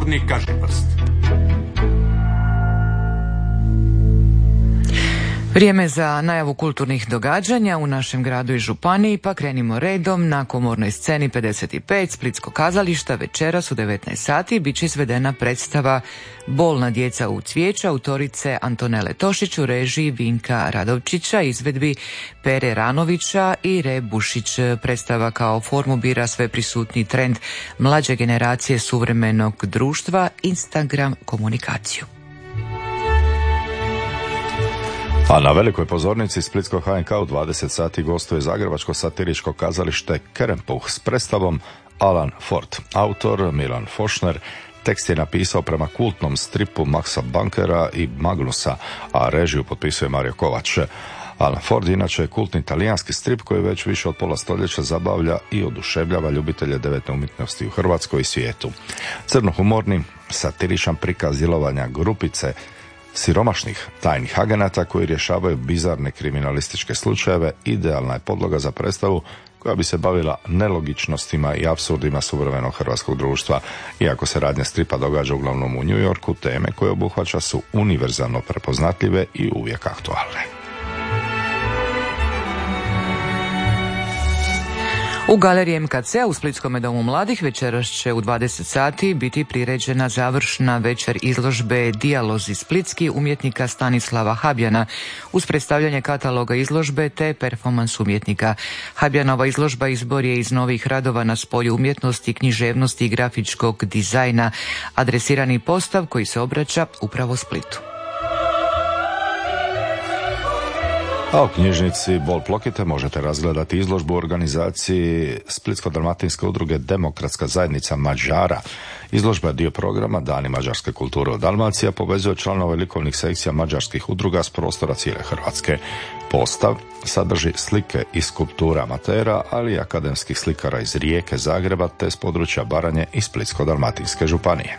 kulturni kažiprst. Vrijeme za najavu kulturnih događanja u našem gradu i županiji, pa krenimo redom. Na Komornoj sceni 55 Splitskog kazališta večeras u 19 sati bit će izvedena predstava Bolna djeca u cvijeću autorice Antonele Tošić u režiji Vinka Radovčića, izvedbi Pere Ranovića i Re Bušić. Predstava kao formu bira sve prisutni trend mlađe generacije suvremenog društva, Instagram komunikaciju. A na velikoj pozornici Splitskog HNK u 20 sati gostuje zagrebačko satiričko kazalište Kerempuh s predstavom Alan Ford. Autor Milan Fošner tekst je napisao prema kultnom stripu Maxa Bankera i Magnusa, a režiju potpisuje Mario Kovač. Alan Ford inače je kultni talijanski strip koji već više od pola stoljeća zabavlja i oduševljava ljubitelje devetne umjetnosti u Hrvatskoj i svijetu. Crnohumorni, satiričan prikaz djelovanja grupice siromašnih tajnih agenata koji rješavaju bizarne kriminalističke slučajeve idealna je podloga za predstavu koja bi se bavila nelogičnostima i apsurdima suvremenog hrvatskog društva. Iako se radnja stripa događa uglavnom u New Yorku, teme koje obuhvaća su univerzalno prepoznatljive i uvijek aktualne. U galeriji MKC-a u Splitskom domu mladih večeras će u 20 sati biti priređena završna večer izložbe Dijalozi splitski umjetnika Stanislava Habjana uz predstavljanje kataloga izložbe te performans umjetnika. Habjanova izložba izbor je iz novih radova na spolju umjetnosti, književnosti i grafičkog dizajna, adresirani postav koji se obraća upravo Splitu. A u knjižnici Bol Plokite možete razgledati izložbu u organizaciji Splitsko-dalmatinske udruge Demokratska zajednica Mađara. Izložba je dio programa Dani mađarske kulture u Dalmaciji, povezuje članove likovnih sekcija mađarskih udruga s prostora cijele Hrvatske. Postav sadrži slike i skulptura amatera, ali i akademskih slikara iz Rijeke, Zagreba te s područja Baranje i Splitsko-dalmatinske županije.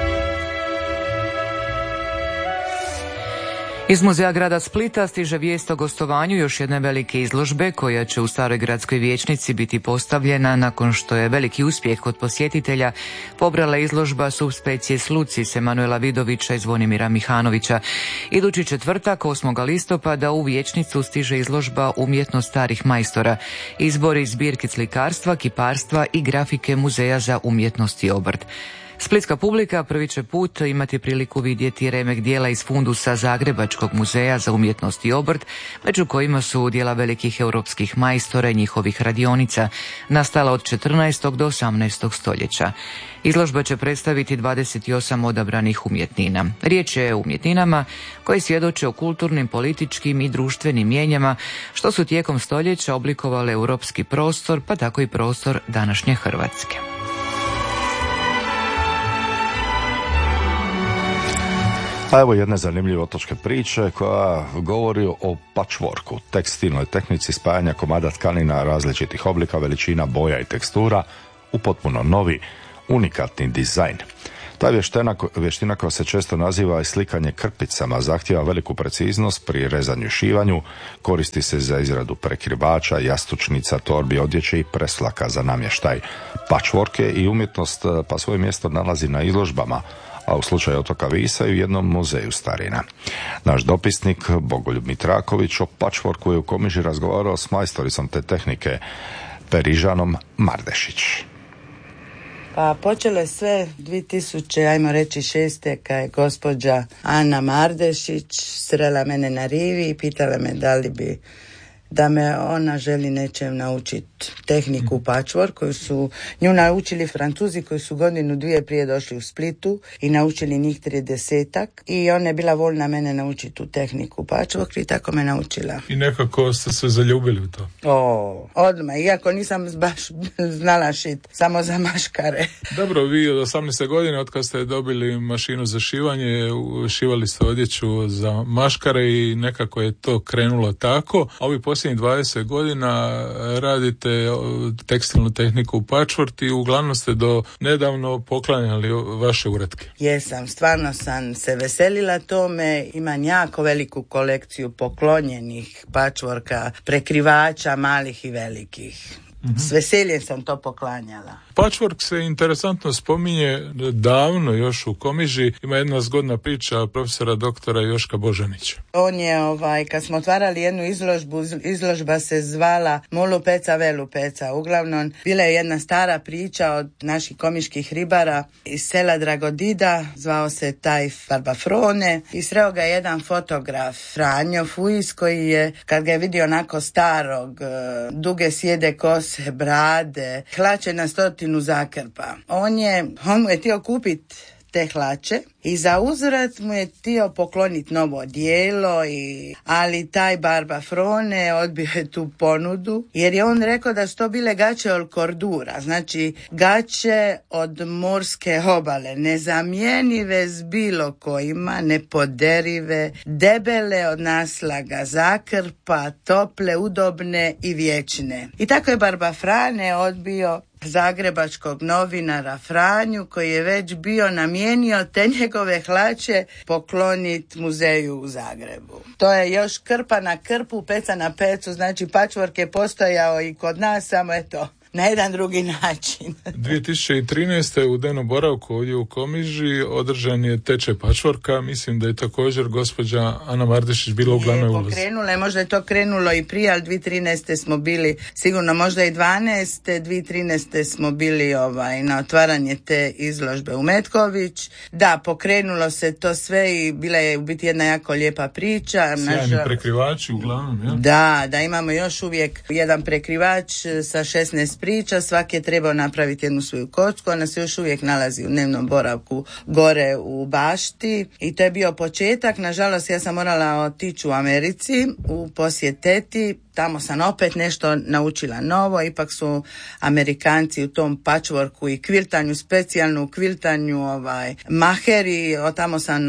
Iz Muzeja grada Splita stiže vijest o gostovanju još jedne velike izložbe koja će u Staroj gradskoj vijećnici biti postavljena nakon što je veliki uspjeh kod posjetitelja pobrala izložba Subspecies lucis Emanuela Vidovića i Zvonimira Mihanovića. Idući četvrtak 8. listopada u vijećnicu stiže izložba Umjetnost starih majstora, izbori zbirki slikarstva, kiparstva i grafike Muzeja za umjetnost i obrt. Splitska publika prvi će put imati priliku vidjeti remek dijela iz fundusa Zagrebačkog muzeja za umjetnost i obrt, među kojima su dijela velikih europskih majstora i njihovih radionica, nastala od 14. do 18. stoljeća. Izložba će predstaviti 28 odabranih umjetnina. Riječ je o umjetninama koje svjedoče o kulturnim, političkim i društvenim mijenjama, što su tijekom stoljeća oblikovale europski prostor, pa tako i prostor današnje Hrvatske. A evo jedne zanimljive otočke priče koja govori o patchworku, tekstilnoj tehnici spajanja komada tkanina različitih oblika, veličina, boja i tekstura u potpuno novi, unikatni dizajn. Ta vještina koja se često naziva i slikanje krpicama zahtijeva veliku preciznost pri rezanju i šivanju, koristi se za izradu prekrivača, jastučnica, torbi, odjeće i preslaka za namještaj. Patchwork je i umjetnost pa svoje mjesto nalazi na izložbama, a u slučaju otoka Visa i u jednom muzeju starina. Naš dopisnik Bogoljub Mitraković o patchworku je u Komiži razgovarao s majstoricom te tehnike Perižanom Mardešić. Pa počelo je sve 2006. kad je gospođa Ana Mardešić srela mene na rivi i pitala me da me ona želi nečem naučiti tehniku patchwork koju su nju naučili Francuzi koji su godinu dvije prije došli u Splitu i naučili njih 30 i ona je bila voljna mene naučiti tu tehniku patchwork i tako me naučila. I nekako ste se zaljubili u to? Odmah, iako nisam baš znala šit, samo za maškare. Dobro, vi od 18. godine od kad ste dobili mašinu za šivanje, šivali ste odjeću za maškare i nekako je to krenulo tako. Ovi posljednjih 20 godina radite tekstilnu tehniku patchwork i uglavnom ste do nedavno poklanjali vaše uratke. Jesam, stvarno sam se veselila tome, imam jako veliku kolekciju poklonjenih patchworka, prekrivača malih i velikih. S veseljem sam to poklanjala. Patchwork se interesantno spominje davno još u Komiži. Ima jedna zgodna priča profesora doktora Joška Božanića. On je, kad smo otvarali jednu izložba se zvala Mulu peca, velu peca. Uglavnom, bila je jedna stara priča od naših komiških ribara iz sela Dragodida, zvao se taj Barbafrone, i sreo ga jedan fotograf, Franjo Fuis, koji je, kad ga je vidio onako starog, duge sjede kose, brade, hlače na 100 zakrpa. On mu je htio kupiti te hlače i za uzvrat mu je htio pokloniti novo odijelo, ali taj Barbafrone odbio je tu ponudu, jer je on rekao da su to bile gaće od kordura, znači gaće od morske obale, nezamijenive s bilo kojima, nepoderive, debele od naslaga zakrpa, tople, udobne i vječne. I tako je Barbafrone odbio zagrebačkog novinara Franju, koji je već bio namijenio te njegove hlače pokloniti muzeju u Zagrebu. To je još krpa na krpu, peca na pecu, znači patchwork je postojao i kod nas, samo eto, na jedan drugi način. 2013. u danu boravku ovdje u Komiži održan je tečaj patchworka. Mislim da je također gospođa Ana Mardešić bila u glavnoj ulozi. Pokrenula, možda je to krenulo i prije, ali 2013. smo bili, sigurno možda i 2012. 2013. smo bili na otvaranje te izložbe u Metković. Da, pokrenulo se to sve i bila je u biti jedna jako lijepa priča. Sjajni prekrivači uglavnom, ja? Da, imamo još uvijek jedan prekrivač sa 16 priča, svaki je trebao napraviti jednu svoju kocku, ona se još uvijek nalazi u dnevnom boravku gore u bašti i to je bio početak. Nažalost, ja sam morala otići u Americi u posjet teti, tamo sam opet nešto naučila novo, ipak su Amerikanci u tom patchworku i kviltanju, specijalno u kviltanju maheri, tamo sam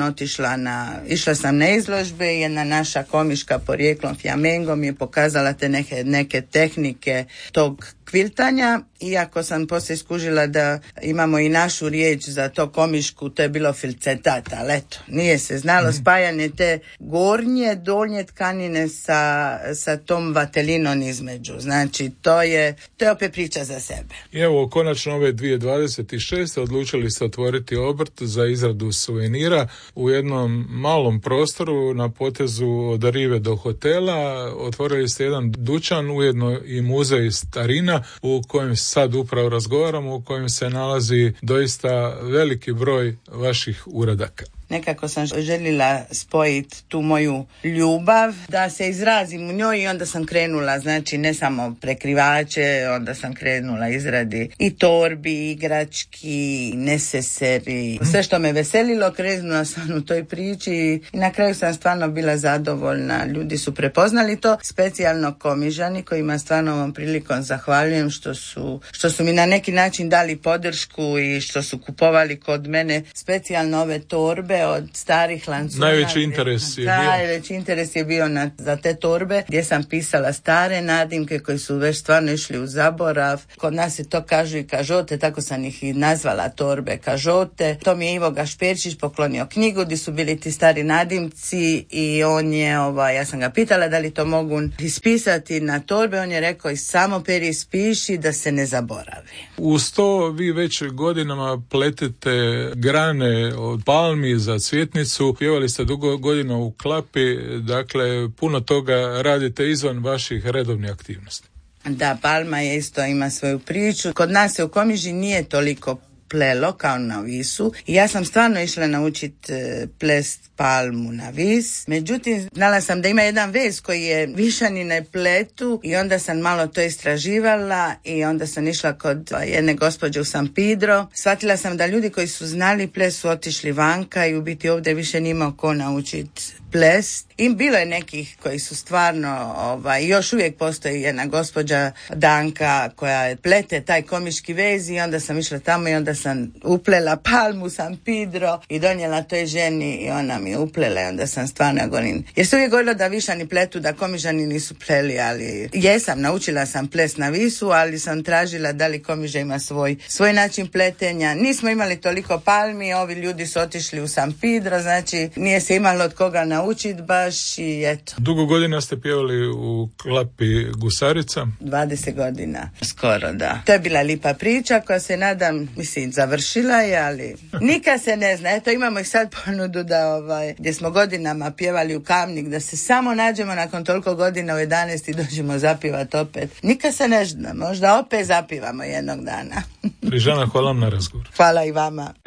išla sam na izložbe i jedna naša komiška porijeklom Fjamengo mi je pokazala te neke tehnike tog kviltanja, iako sam poslije skužila da imamo i našu riječ za to komišku, to je bilo filcetata, ali eto, nije se znalo spajanje te gornje, donje tkanine sa tom vatelinom između. Znači, to je opet priča za sebe. I evo, konačno ove 2026. odlučili ste otvoriti obrt za izradu suvenira u jednom malom prostoru na potezu od rive do hotela. Otvorili ste jedan dućan, ujedno i muzej starina u kojem sad upravo razgovaramo, u kojem se nalazi doista veliki broj vaših uradaka. Nekako sam željela spojiti tu moju ljubav, da se izrazim u njoj i onda sam krenula, znači ne samo prekrivače, onda sam krenula izradi i torbi, igrački, neseseri, sve što me veselilo, krenula sam u toj priči i na kraju sam stvarno bila zadovoljna. Ljudi su prepoznali to, specijalno Komižani kojima stvarno ovom prilikom zahvaljujem što su mi na neki način dali podršku i što su kupovali kod mene specijalno ove torbe od starih lancuna. Najveći interes je bio za te torbe gdje sam pisala stare nadimke koji su već stvarno išli u zaborav. Kod nas se to kažu i kažote, tako sam ih i nazvala torbe kažote. To mi je Ivo Gašperčić poklonio knjigu gdje su bili ti stari nadimci i on je, ja sam ga pitala da li to mogu ispisati na torbe, on je rekao i samo peri ispiši da se ne zaboravi. Uz to vi već godinama pletete grane od palmi za cvjetnicu, pjevali ste dugo godina u Klapi, dakle puno toga radite izvan vaših redovnih aktivnosti. Da, palma je isto ima svoju priču. Kod nas se u Komiži nije toliko plelo kao na Visu i ja sam stvarno išla naučiti plest palmu na Vis. Međutim, znala sam da ima jedan vez koji je Višanine pletu i onda sam malo to istraživala i onda sam išla kod jedne gospođe u San Pedro. Shvatila sam da ljudi koji su znali ples su otišli vanka i u biti ovdje više nimao ko naučiti plest. I bilo je nekih koji su stvarno, još uvijek postoji jedna gospođa Danka koja plete taj komiški vez i onda sam išla tamo i onda sam uplela palmu San Pedro i donijela toj ženi i ona mi uplela i onda sam stvarno govorim. Jer se uvijek govorilo da Višani pletu, da Komižani nisu pleli, ali naučila sam ples na Visu, ali sam tražila da li Komiža ima svoj način pletenja. Nismo imali toliko palmi, ovi ljudi su otišli u San Pedro, znači nije se imalo od koga naučiti naučiti baš i eto. Dugo godina ste pjevali u klapi Gusarica? 20 godina, skoro da. To je bila lipa priča koja se nadam, završila je, ali nikad se ne zna. Eto, imamo i sad ponudu da gdje smo godinama pjevali u Kamnik, da se samo nađemo nakon toliko godina u 11 i dođemo zapivati opet. Nikad se ne zna, možda opet zapivamo jednog dana. Rižana, hvala vam na razgovor. Hvala i vama.